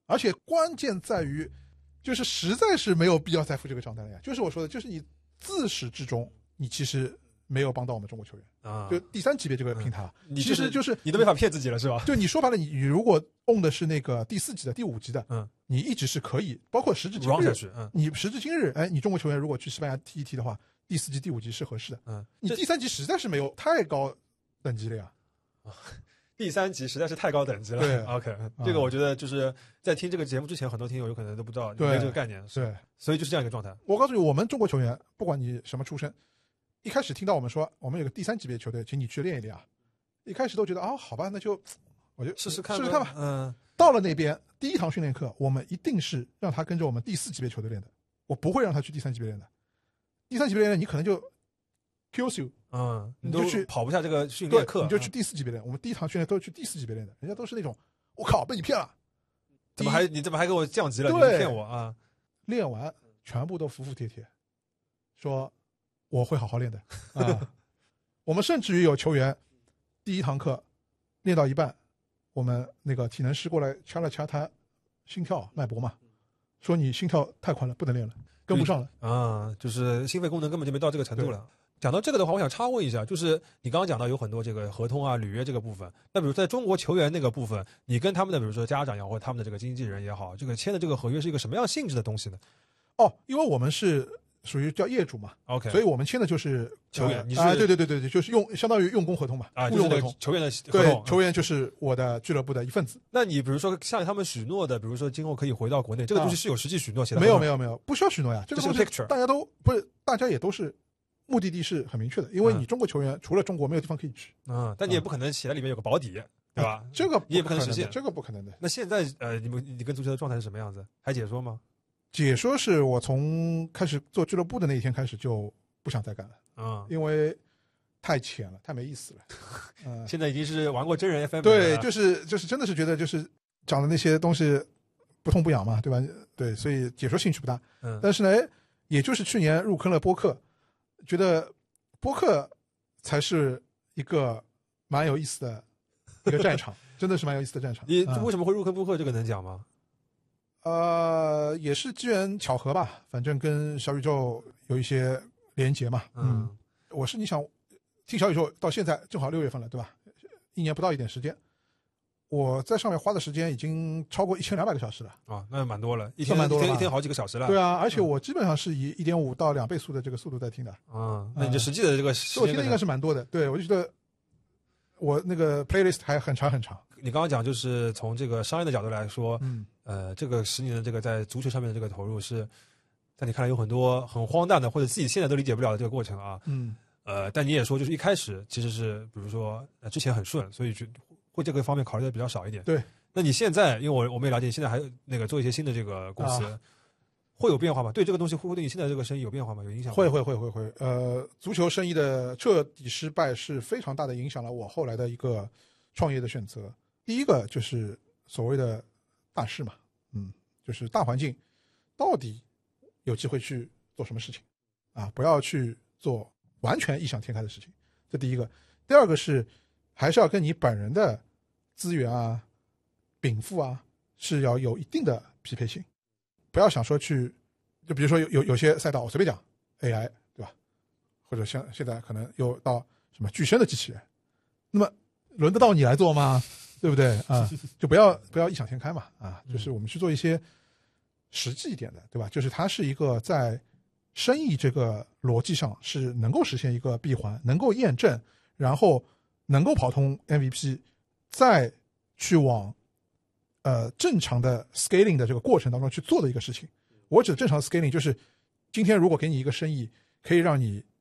而且关键在于，就是实在是没有必要再付这个账单了呀。就是我说的，就是你自始至终，你其实没有帮到我们中国球员啊。就第3级别这个平台，其实就是你都没法骗自己了，是吧？ 就你说白了，你如果 own 的是那个第4级的、第5级的，你一直是可以，包括时至今日，你时至今日，哎，你中国球员如果去西班牙踢一踢的话，第4级、第5级是合适的。你第3级实在是没有太高等级了呀。 第3级实在是太高等级了。 对 ，OK， 这个我觉得就是在听这个节目之前，很多听友有可能都不知道，没这个概念。 对， 所以就是这样一个状态。 我告诉你，我们中国球员，不管你什么出身，一开始听到我们说我们有个第3级别球队，请你去练一练啊，一开始都觉得好吧，那就我就试试看吧。到了那边第1堂训练课，我们一定是让他跟着我们第4级别球队练的，我不会让他去第3级别练的。第3级别练，你可能就 kills you。 你就去跑不下这个训练课， 你就去第4级别练。我们第1堂训练都是去第4级别练的，人家都是那种，我靠，被你骗了， 你怎么还给我降级了？你骗我啊！ 练完全部都服服帖帖，说我会好好练的啊。我们甚至于有球员第1堂课练到一半，我们那个体能师过来掐了掐他心跳脉搏嘛，说你心跳太快了，不能练了，跟不上了啊，就是心肺功能根本就没到这个程度了。讲到这个的话，我想插问一下，就是你刚刚讲到有很多这个合同啊、履约这个部分，那比如在中国球员那个部分，你跟他们的比如说家长也好，或者他们的这个经纪人也好，这个签的这个合约是一个什么样性质的东西呢？ 因为我们是属于叫业主嘛 ，OK， 所以我们签的就是球员， 对，就是相当于用工合同嘛， 雇佣合同，球员的合同， 对，球员就是我的俱乐部的一份子。 那你比如说像他们许诺的，比如说今后可以回到国内，这个东西是有实际许诺写的？ 没有，不需要许诺呀，这个东西 picture， 大家也都是。目的地是很明确的，因为你中国球员除了中国没有地方可以去但你也不可能写在里面有个保底，对吧？ 这个你也不可能实现， 这个不可能的。 那现在你跟足球的状态是什么样子？还解说吗？ 解说是我从开始做俱乐部的那一天开始就不想再干了因为太浅了，太没意思了。 现在已经是玩过真人 FM 了。 对，就是真的是觉得就是讲的那些东西不痛不痒嘛，对吧？对，所以解说兴趣不大。但是呢，也就是去年入坑了播客。觉得播客才是一个蛮有意思的一个战场，真的是蛮有意思的战场。 你为什么会入坑播客？这个能讲吗？ 也是机缘巧合吧，反正跟小宇宙有一些连结嘛。你想听小宇宙到现在正好6月份了，对吧？1年不到一点时间，我在上面花的时间已经超过1200个小时了那蛮多了，一天好几个小时了。 对啊，而且我基本上是以1.5到2倍速的这个速度在听的那你这实际的这个时间， 我听的应该是蛮多的。对，我就觉得我那个 playlist 还很长很长。 你刚刚讲就是从这个商业的角度来说，这个10年的这个在足球上面的这个投入是，在你看来有很多很荒诞的，或者自己现在都理解不了的这个过程啊。但你也说就是一开始其实是比如说之前很顺，所以就会这个方面考虑的比较少一点。 对， 那你现在，因为我们也了解，现在还有那个做一些新的这个公司，会有变化吗？对这个东西会对你现在这个生意有变化吗？有影响吗？ 会。足球生意的彻底失败是非常大的影响了我后来的一个创业的选择。第一个就是所谓的大势嘛，就是大环境到底有机会去做什么事情不要去做完全异想天开的事情，这第一个。第二个是还是要跟你本人的资源禀赋是要有一定的匹配性，不要想说去，就比如说有些赛道我随便讲 AI 对吧，或者像现在可能又到什么巨声的机器人，那么轮得到你来做吗？对不对就不要异想天开嘛就是我们去做一些实际一点的，对吧？就是它是一个在生意这个逻辑上是能够实现一个闭环，能够验证，然后能够跑通 MVP， 再去往正常的 scaling 的这个过程当中去做的一个事情。我指正常 scaling 就是今天如果给你一个生意，可以让你